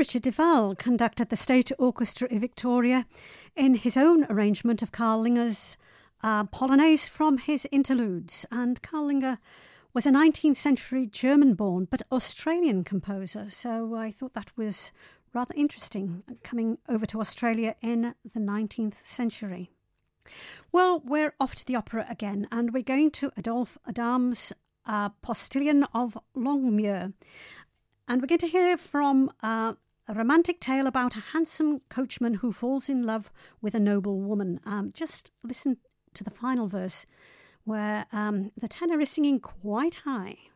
Richard Duval conducted the State Orchestra of Victoria in his own arrangement of Karl Linger's Polonaise from his Interludes. And Karl Linger was a 19th century German-born but Australian composer, so I thought that was rather interesting, coming over to Australia in the 19th century. Well, we're off to the opera again, and we're going to Adolphe Adam's Postilion of Longmieux. And we're going to hear from a romantic tale about a handsome coachman who falls in love with a noble woman. Just listen to the final verse, where the tenor is singing quite high.